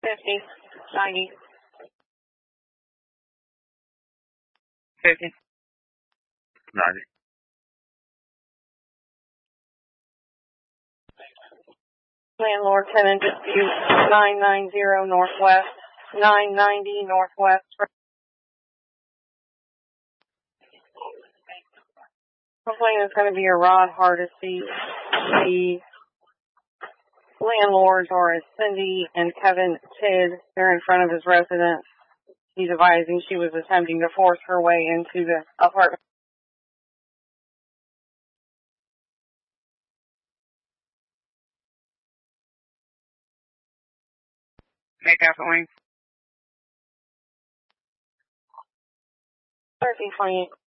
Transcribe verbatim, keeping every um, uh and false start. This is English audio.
fifty, ninety. fifty. ninety. Landlord tenant dispute nine ninety Northwest, nine ninety Northwest. Complaint is going to be a Rod Hardesty. The landlords are Cindy and Kevin Tidd. They're in front of his residence. He's advising she was attempting to force her way into the apartment. Make out for me. thirteen twenty-eight.